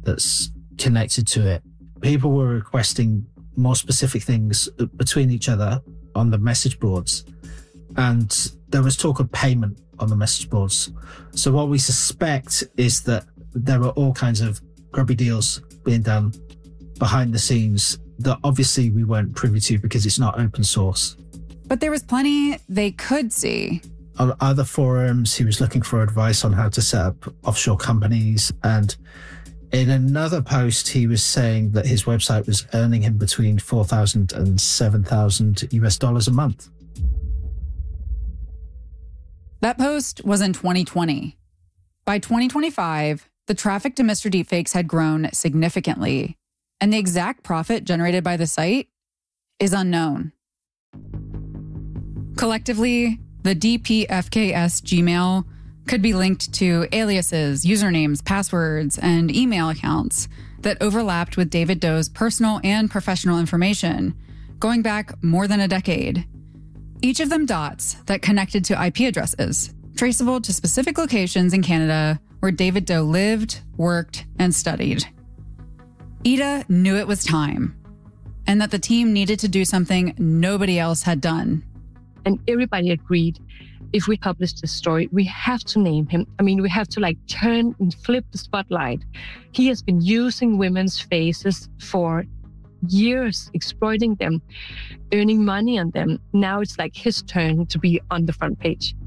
that's connected to it. People were requesting more specific things between each other on the message boards. And there was talk of payment on the message boards. So what we suspect is that there were all kinds of grubby deals being done behind the scenes that obviously we weren't privy to because it's not open source. But there was plenty they could see. On other forums, he was looking for advice on how to set up offshore companies. And in another post, he was saying that his website was earning him between $4,000 and $7,000 a month. That post was in 2020. By 2025, the traffic to Mr. Deepfakes had grown significantly, and the exact profit generated by the site is unknown. Collectively, the DPFKS Gmail could be linked to aliases, usernames, passwords, and email accounts that overlapped with David Doe's personal and professional information, going back more than a decade. Each of them dots that connected to IP addresses, traceable to specific locations in Canada where David Doe lived, worked, and studied. Ida knew it was time, and that the team needed to do something nobody else had done. And everybody agreed, if we publish this story, we have to name him. I mean, we have to turn and flip the spotlight. He has been using women's faces for years, exploiting them, earning money on them. Now it's his turn to be on the front page.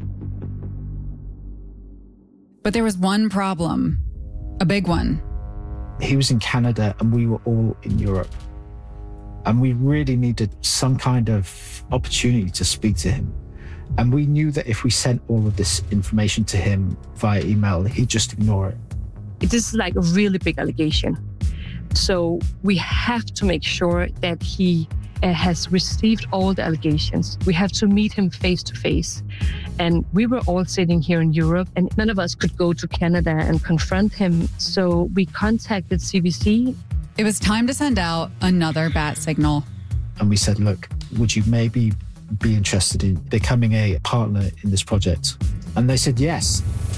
But there was one problem, a big one. He was in Canada and we were all in Europe. And we really needed some kind of opportunity to speak to him. And we knew that if we sent all of this information to him via email, he'd just ignore it. This is a really big allegation. So we have to make sure that he has received all the allegations. We have to meet him face to face. And we were all sitting here in Europe and none of us could go to Canada and confront him. So we contacted CBC. It was time to send out another bat signal. And we said, look, would you maybe be interested in becoming a partner in this project? And they said yes.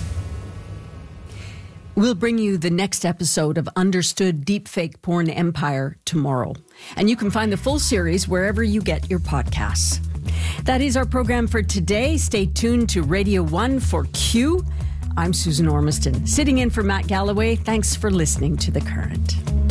We'll bring you the next episode of Understood Deepfake Porn Empire tomorrow. And you can find the full series wherever you get your podcasts. That is our program for today. Stay tuned to Radio 1 for Q. I'm Susan Ormiston, sitting in for Matt Galloway. Thanks for listening to The Current.